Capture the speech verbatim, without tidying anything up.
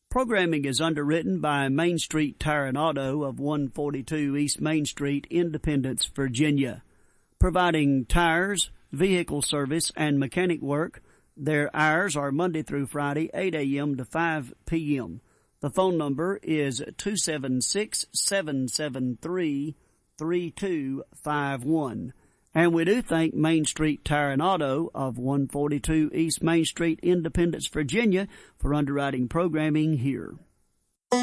Programming is underwritten by Main Street Tire and Auto of one forty-two East Main Street, Independence, Virginia. Providing tires, vehicle service, and mechanic work. Their hours are Monday through Friday, eight a.m. to five p.m. The phone number is two seven six, seven seven three, three two five one. And we do thank Main Street Tire and Auto of one forty-two East Main Street, Independence, Virginia, for underwriting programming here.